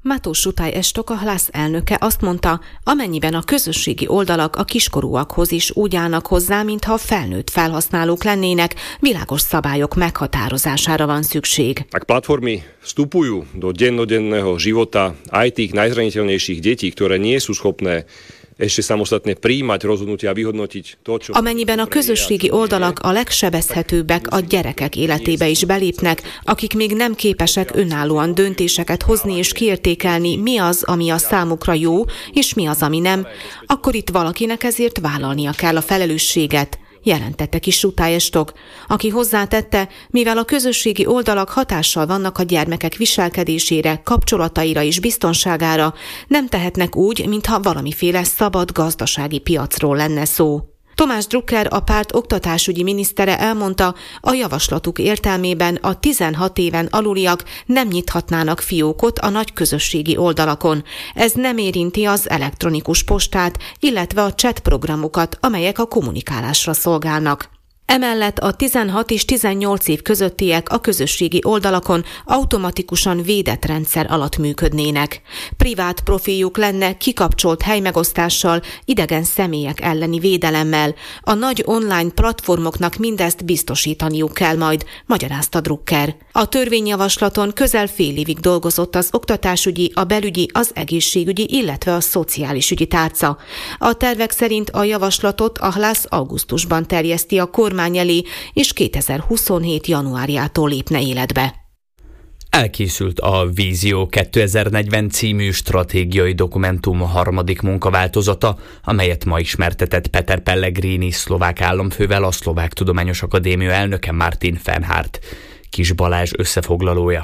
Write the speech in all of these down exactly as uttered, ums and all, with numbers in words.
Mateusz Sutály Estok, a Hlasz elnöke azt mondta, amennyiben a közösségi oldalak a kiskorúakhoz is úgy állnak hozzá, mintha felnőtt felhasználók lennének, világos szabályok meghatározására van szükség. Ak platformy vstupujú do dennodenného života aj tých najzraniteľnejších detí, ktoré nie sú schopné ešte samostatne prijímať rozhodnutia a vyhodnotiť to, čo... Amennyiben a közösségi oldalak a legsebezhetőbbek a gyerekek életébe is belépnek, akik még nem képesek önállóan döntéseket hozni és kiértékelni, mi az, ami a számukra jó, és mi az, ami nem, akkor itt valakinek ezért vállalnia kell a felelősséget, jelentette ki Sutály Estok, aki hozzátette, mivel a közösségi oldalak hatással vannak a gyermekek viselkedésére, kapcsolataira és biztonságára, nem tehetnek úgy, mintha valamiféle szabad gazdasági piacról lenne szó. Tomás Drucker, a párt oktatásügyi minisztere elmondta, a javaslatuk értelmében a tizenhat éven aluliak nem nyithatnának fiókot a nagy közösségi oldalakon. Ez nem érinti az elektronikus postát, illetve a chat programokat, amelyek a kommunikálásra szolgálnak. Emellett a tizenhat és tizennyolc év közöttiek a közösségi oldalakon automatikusan védett rendszer alatt működnének. Privát profiljuk lenne kikapcsolt helymegosztással, idegen személyek elleni védelemmel. A nagy online platformoknak mindezt biztosítaniuk kell majd, magyarázta Drucker. A törvényjavaslaton közel fél évig dolgozott az oktatásügyi, a belügyi, az egészségügyi, illetve a szociális ügyi tárca. A tervek szerint a javaslatot a Hlasz augusztusban terjeszti a kormány elé, és kétezer-huszonhét januárjától lépne életbe. Elkészült a Vízió kétezer-negyven című stratégiai dokumentum harmadik munkaváltozata, amelyet ma ismertetett Peter Pellegrini szlovák államfővel a Szlovák Tudományos Akadémia elnöke Martin Fernhardt. Kis Balázs összefoglalója.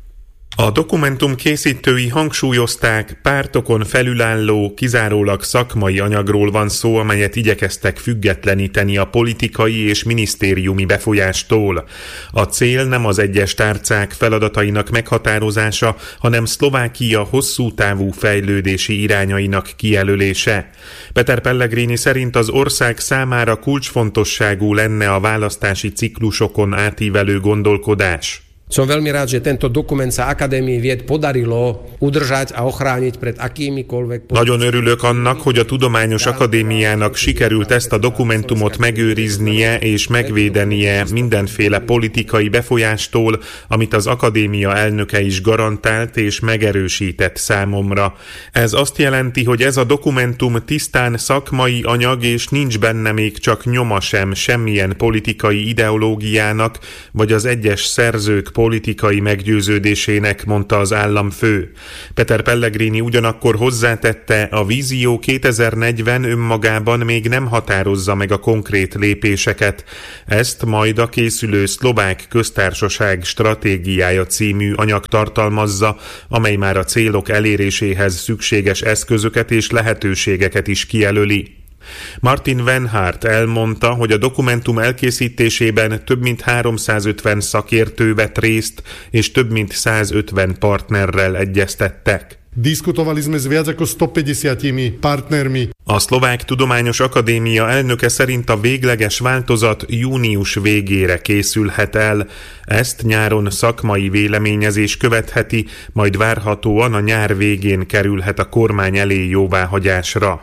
A dokumentum készítői hangsúlyozták, pártokon felülálló, kizárólag szakmai anyagról van szó, amelyet igyekeztek függetleníteni a politikai és minisztériumi befolyástól. A cél nem az egyes tárcák feladatainak meghatározása, hanem Szlovákia hosszú távú fejlődési irányainak kijelölése. Peter Pellegrini szerint az ország számára kulcsfontosságú lenne a választási ciklusokon átívelő gondolkodás. Som veľmi rád, že tento dokument sa Akadémii vied podarilo udržať a ochrániť pred akýmikoľvek... Nagyon örülök annak, hogy a Tudományos Akadémiának sikerült ezt a dokumentumot megőriznie és megvédenie mindenféle politikai befolyástól, amit az akadémia elnöke is garantált és megerősített számomra. Ez azt jelenti, hogy ez a dokumentum tisztán szakmai anyag, és nincs benne még csak nyoma sem semmilyen politikai ideológiának, vagy az egyes szerzők politikai meggyőződésének, mondta az államfő. Peter Pellegrini ugyanakkor hozzátette, a Vízió kétezer-negyven önmagában még nem határozza meg a konkrét lépéseket. Ezt majd a készülő Szlovák Köztársaság stratégiája című anyag tartalmazza, amely már a célok eléréséhez szükséges eszközöket és lehetőségeket is kijelöli. Martin Fernhardt elmondta, hogy a dokumentum elkészítésében több mint háromszázötven szakértő vett részt, és több mint százötven partnerrel egyeztettek. Diskutovali sme s viac ako stopäťdesiatimi partnermi. A Szlovák Tudományos Akadémia elnöke szerint a végleges változat június végére készülhet el. Ezt nyáron szakmai véleményezés követheti, majd várhatóan a nyár végén kerülhet a kormány elé jóváhagyásra.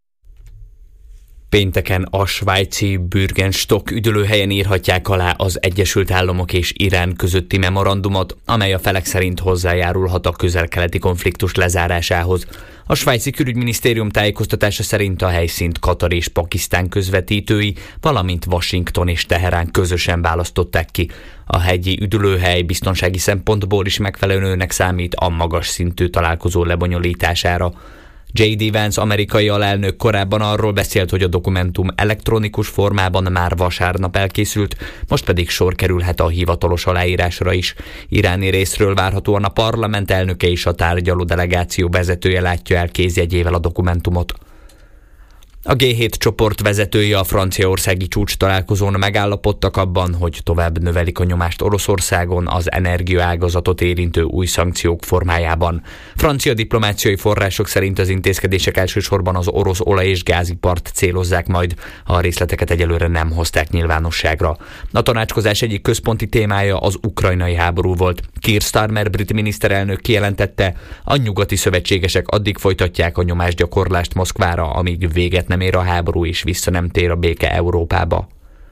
Pénteken a svájci Bürgenstock üdülőhelyen írhatják alá az Egyesült Államok és Irán közötti memorandumot, amely a felek szerint hozzájárulhat a közel-keleti konfliktus lezárásához. A svájci külügyminisztérium tájékoztatása szerint a helyszínt Katar és Pakisztán közvetítői, valamint Washington és Teherán közösen választották ki. A hegyi üdülőhely biztonsági szempontból is megfelelőnek számít a magas szintű találkozó lebonyolítására. jé dé Vance amerikai alelnök korábban arról beszélt, hogy a dokumentum elektronikus formában már vasárnap elkészült, most pedig sor kerülhet a hivatalos aláírásra is. Iráni részről várhatóan a parlament elnöke és a tárgyaló delegáció vezetője látja el kézjegyével a dokumentumot. A gé hét csoport vezetői a franciaországi csúcs találkozón megállapodtak abban, hogy tovább növelik a nyomást Oroszországon az energiaágazatot érintő új szankciók formájában. Francia diplomáciai források szerint az intézkedések elsősorban az orosz olaj- és gázipart célozzák majd, a részleteket egyelőre nem hozták nyilvánosságra. A tanácskozás egyik központi témája az ukrajnai háború volt. Keir Starmer brit miniszterelnök kijelentette, a nyugati szövetségesek addig folytatják a nyomásgyakorlást Moszkvára, amíg véget nem ér a háború és vissza nem tér a béke Európába.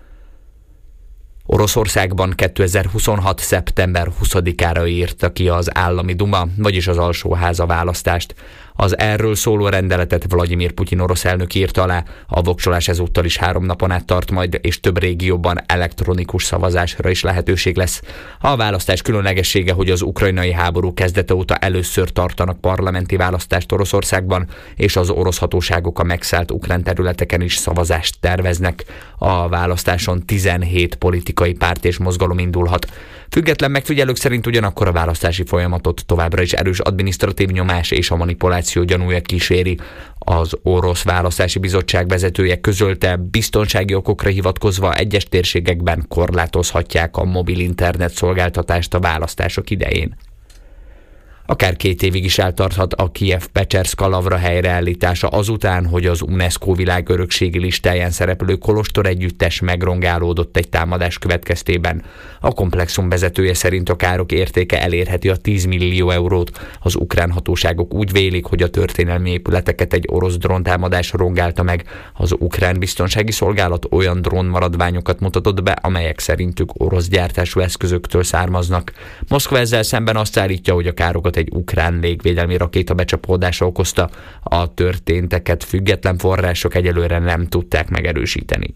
Oroszországban kétezer-huszonhat. szeptember huszadikára írta ki az állami duma, vagyis az alsóház a választást. Az erről szóló rendeletet Vladimir Putyin orosz elnök írta alá, a voksolás ezúttal is három napon át tart majd, és több régióban elektronikus szavazásra is lehetőség lesz. A választás különlegessége, hogy az ukrajnai háború kezdete óta először tartanak parlamenti választást Oroszországban, és az orosz hatóságok a megszállt ukrán területeken is szavazást terveznek. A választáson tizenhét politikai párt és mozgalom indulhat. Független megfigyelők szerint ugyanakkor a választási folyamatot továbbra is erős adminisztratív nyomás és a manipuláció gyanúja kíséri. Az Orosz Választási Bizottság vezetője közölte, biztonsági okokra hivatkozva egyes térségekben korlátozhatják a mobil internet szolgáltatást a választások idején. Akár két évig is eltarthat a Kijev-Pecserszka-Lavra helyreállítása azután, hogy az UNESCO világörökségi listáján szereplő kolostor együttes megrongálódott egy támadás következtében. A komplexum vezetője szerint a károk értéke elérheti a tíz millió eurót. Az ukrán hatóságok úgy vélik, hogy a történelmi épületeket egy orosz dróntámadás rongálta meg. Az ukrán biztonsági szolgálat olyan drónmaradványokat mutatott be, amelyek szerintük orosz gyártású eszközöktől származnak. Moszkva ezzel szemben azt állítja, hogy a károkat egy ukrán légvédelmi rakéta becsapódása okozta. A történteket független források egyelőre nem tudták megerősíteni.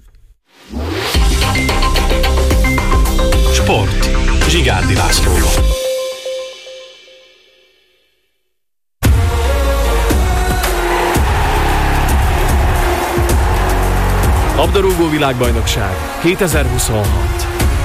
Sport. Zsigárdi Lászlóval. Labdarúgó világbajnokság kétezer-huszonhat.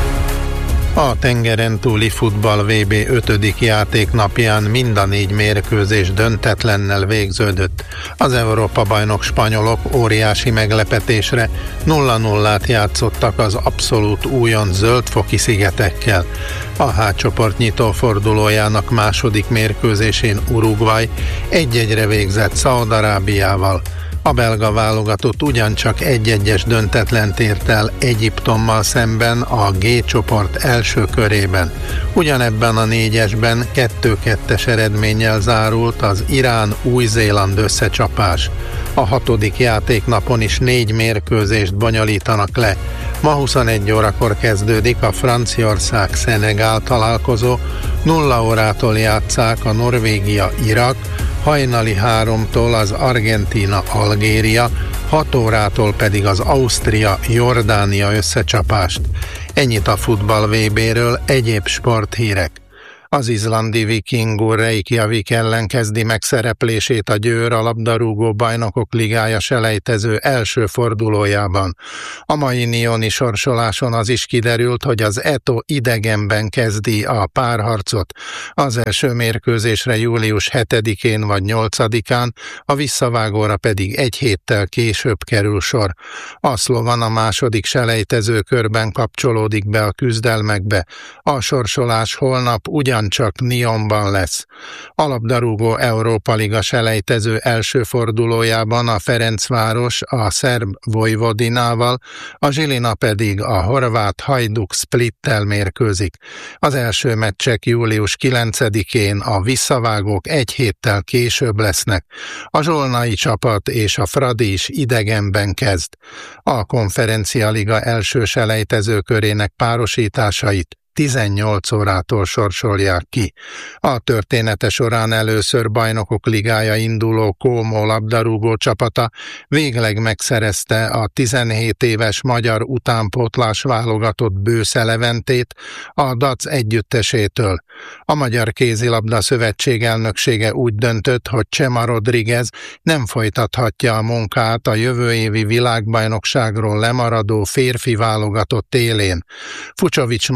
A tengeren túli futball vé bé ötödik játéknapján mind a négy mérkőzés döntetlennel végződött. Az Európa-bajnok spanyolok óriási meglepetésre nulla nullát játszottak az abszolút újon Zöld-foki szigetekkel. A H csoport nyitó fordulójának második mérkőzésén Uruguay egy-egyre végzett Szaúd-Arábiával. A belga válogatott ugyancsak egy-egyes döntetlent ért el Egyiptommal szemben a G csoport első körében. Ugyanebben a négyesben kettő-kettes eredménnyel zárult az Irán-Új-Zéland összecsapás. A hatodik játéknapon is négy mérkőzést bonyolítanak le. Ma huszonegy órakor kezdődik a Franciaország-Szenegál találkozó, nulla órától játsszák a Norvégia-Irak, hajnali háromtól az Argentína-Algéria, hat órától pedig az Ausztria-Jordánia összecsapást. Ennyit a futball vé béről, egyéb sporthírek. Az izlandi Vikingur Reykjavik ellen kezdi megszereplését a Győr a labdarúgó bajnokok ligája selejtező első fordulójában. A mai nioni sorsoláson az is kiderült, hogy az Eto idegenben kezdi a párharcot. Az első mérkőzésre július hetedikén vagy nyolcadikán, a visszavágóra pedig egy héttel később kerül sor. A Szlovan a második selejtező körben kapcsolódik be a küzdelmekbe. A sorsolás holnap ugyan csak Nyonban lesz. A labdarúgó Európa Liga selejtező első fordulójában a Ferencváros a szerb Vojvodinával, a Žilina pedig a horvát Hajduk Splittel mérkőzik. Az első meccsek július kilencedikén, a visszavágók egy héttel később lesznek. A zsolnai csapat és a Fradi is idegenben kezd. A Konferencia Liga első selejtező körének párosításait tizennyolc órától sorsolják ki. A története során először bajnokok ligája induló Como labdarúgó csapata végleg megszerezte a tizenhét éves magyar utánpótlás válogatott Bősze Leventét a Dac együttesétől. A Magyar Kézilabda Szövetség elnöksége úgy döntött, hogy Csema Rodriguez nem folytathatja a munkát a jövő évi világbajnokságról lemaradó férfi válogatott élén. Fucsovics Márton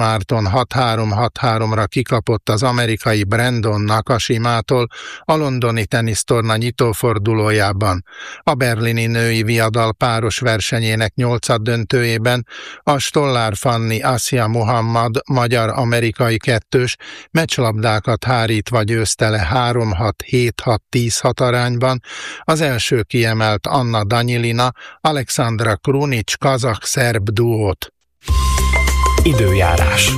hat három hat háromra kikapott az amerikai Brandon Nakasimától a londoni tenisztorna nyitófordulójában. A berlini női viadal páros versenyének nyolcaddöntőjében a Stollár Fanni Assia Muhammad magyar-amerikai kettős meccslabdákat hárítva győzte le három hat hét hat tíz hat arányban, az első kiemelt Anna Danyilina, Alexandra Krunic kazak-szerb duót. Időjárás.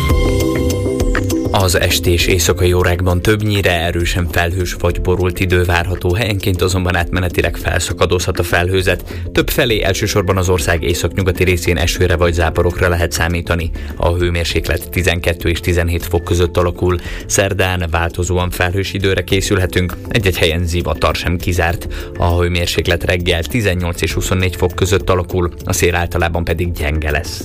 Az esti és éjszakai órákban többnyire erősen felhős vagy borult idő várható, helyenként azonban átmenetileg felszakadozhat a felhőzet. Többfelé elsősorban az ország északnyugati részén esőre vagy záporokra lehet számítani. A hőmérséklet tizenkettő és tizenhét fok között alakul. Szerdán változóan felhős időre készülhetünk, egy-egy helyen zivatar sem kizárt. A hőmérséklet reggel tizennyolc és huszonnégy fok között alakul, a szél általában pedig gyenge lesz.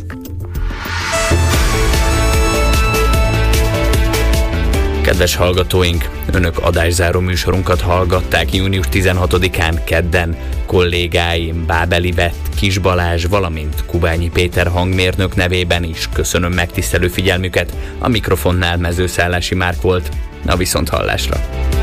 Kedves hallgatóink, önök adászáró műsorunkat hallgatták június tizenhatodikán kedden. Kollégáim Bábeli Vett, Kis Balázs, valamint Kubányi Péter hangmérnök nevében is köszönöm megtisztelő figyelmüket. A mikrofonnál Mezőszállási Márk volt. A viszonthallásra.